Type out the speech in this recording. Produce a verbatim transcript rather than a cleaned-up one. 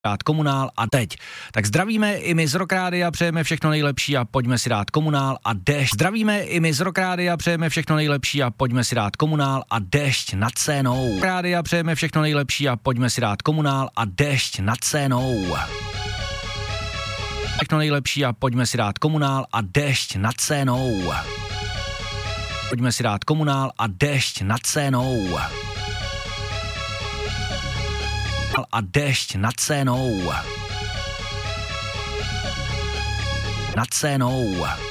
dát Komunál a teď. Tak zdravíme i my z Rock Rádia, přejeme všechno nejlepší a pojďme si dát Komunál a déšť. Zdravíme i my z Rock Rádia, přejeme všechno nejlepší a pojďme si dát Komunál a déšť nad scénou. Rock Rádia, přejeme všechno nejlepší a pojďme si dát Komunál a déšť nad scénou. Všechno nejlepší a pojďme si dát Komunál a déšť nad scénou. Pojďme si dát Komunál a déšť nad scénou. A déšť nad scénou. Nad scénou.